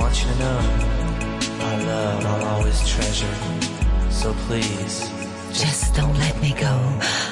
want you to know our love I'll always treasure. So please, just don't let me go.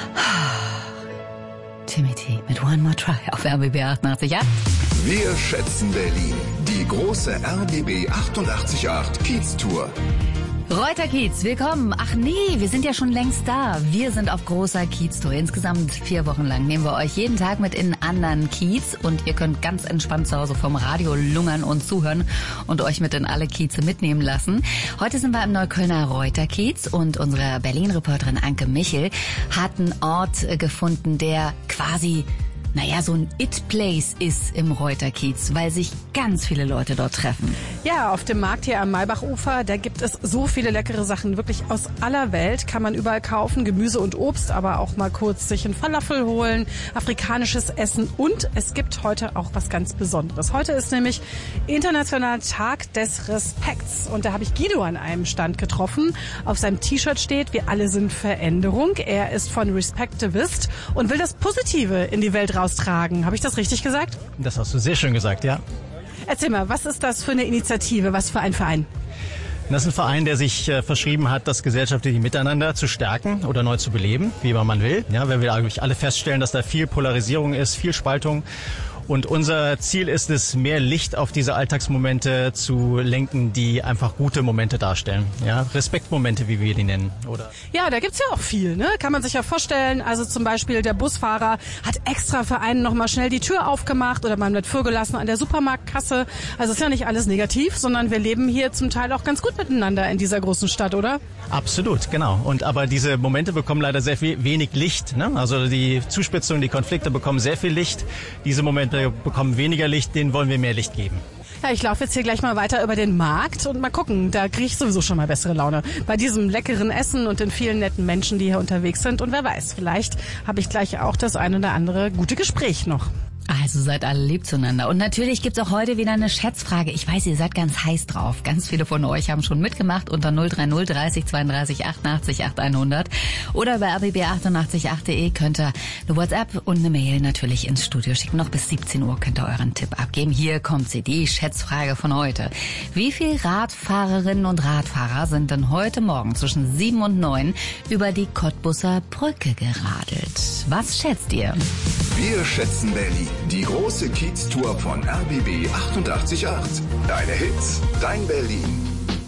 Timothy mit One More Try auf RBB 88. Wir schätzen Berlin. Die große RBB 88.8 Kiez-Tour. Reuter Kiez, willkommen. Ach nee, wir sind ja schon längst da. Wir sind auf großer Kiez-Tour. Insgesamt 4 Wochen lang nehmen wir euch jeden Tag mit in einen anderen Kiez und ihr könnt ganz entspannt zu Hause vom Radio lungern und zuhören und euch mit in alle Kieze mitnehmen lassen. Heute sind wir im Neuköllner Reuter Kiez und unsere Berlin-Reporterin Anke Michel hat einen Ort gefunden, der quasi so ein It-Place ist im Reuter Kiez, weil sich ganz viele Leute dort treffen. Ja, auf dem Markt hier am Maybachufer, da gibt es so viele leckere Sachen, wirklich aus aller Welt, kann man überall kaufen, Gemüse und Obst, aber auch mal kurz sich einen Falafel holen, afrikanisches Essen und es gibt heute auch was ganz Besonderes. Heute ist nämlich Internationaler Tag des Respekts und da habe ich Guido an einem Stand getroffen. Auf seinem T-Shirt steht, wir alle sind Veränderung. Er ist von Respectivist und will das Positive in die Welt raustragen. Habe ich das richtig gesagt? Das hast du sehr schön gesagt, ja. Erzähl mal, was ist das für eine Initiative, was für ein Verein? Das ist ein Verein, der sich verschrieben hat, das gesellschaftliche Miteinander zu stärken oder neu zu beleben, wie immer man will. Ja, weil wir eigentlich alle feststellen, dass da viel Polarisierung ist, viel Spaltung. Und unser Ziel ist es, mehr Licht auf diese Alltagsmomente zu lenken, die einfach gute Momente darstellen. Ja, Respektmomente, wie wir die nennen, oder? Ja, da gibt's ja auch viel, ne? Kann man sich ja vorstellen. Also zum Beispiel der Busfahrer hat extra für einen nochmal schnell die Tür aufgemacht oder man wird vorgelassen an der Supermarktkasse. Also ist ja nicht alles negativ, sondern wir leben hier zum Teil auch ganz gut miteinander in dieser großen Stadt, oder? Absolut, genau. Aber diese Momente bekommen leider sehr wenig Licht, ne? Also die Zuspitzungen, die Konflikte bekommen sehr viel Licht. Diese Momente bekommen weniger Licht, denen wollen wir mehr Licht geben. Ja, ich laufe jetzt hier gleich mal weiter über den Markt und mal gucken, da kriege ich sowieso schon mal bessere Laune. Bei diesem leckeren Essen und den vielen netten Menschen, die hier unterwegs sind. Und wer weiß, vielleicht habe ich gleich auch das ein oder andere gute Gespräch noch. Also seid alle lieb zueinander. Und natürlich gibt's auch heute wieder eine Schätzfrage. Ich weiß, ihr seid ganz heiß drauf. Ganz viele von euch haben schon mitgemacht unter 030 30 32 88 8100. Oder über rbb888.de könnt ihr eine WhatsApp und eine Mail natürlich ins Studio schicken. Noch bis 17 Uhr könnt ihr euren Tipp abgeben. Hier kommt sie, die Schätzfrage von heute. Wie viele Radfahrerinnen und Radfahrer sind denn heute Morgen zwischen 7 und 9 über die Cottbusser Brücke geradelt? Was schätzt ihr? Wir schätzen Berlin. Die große Kiez-Tour von RBB 88.8. Deine Hits, dein Berlin.